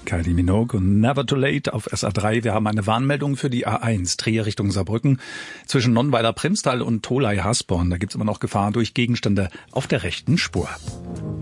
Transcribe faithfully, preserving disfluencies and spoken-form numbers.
Kylie Minogue und Never Too Late auf S A drei. Wir haben eine Warnmeldung für die A eins, Trier Richtung Saarbrücken, zwischen Nonnweiler Primstal und Tholey Hasborn. Da gibt's immer noch Gefahr durch Gegenstände auf der rechten Spur.